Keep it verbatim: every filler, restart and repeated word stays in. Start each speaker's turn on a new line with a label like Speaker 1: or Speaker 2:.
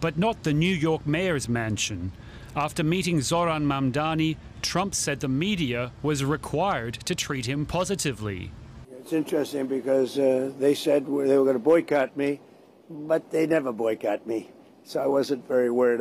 Speaker 1: but not the New York mayor's mansion. After meeting Zoran Mamdani, Trump said the media was required to treat him positively.
Speaker 2: It's interesting because uh, they said they were going to boycott me, but they never boycott me. So I wasn't very worried.